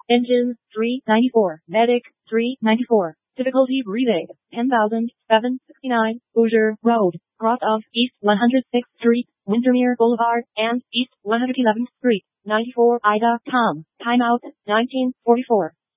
Engine, 394. Medic, 394. Difficulty breathing, 10,769. Hoosier Road, cross of East 106th Street, Windermere Boulevard, and East 111th Street, 94 Ida, com. Timeout, 1944.